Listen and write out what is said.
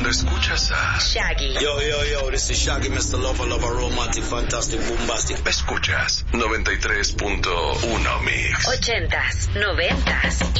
cuando escuchas a Shaggy. Yo, this is Shaggy, Mr. Lover, romantic, fantastic, bombastic. Escuchas 93.1 Mix. 80s, 90s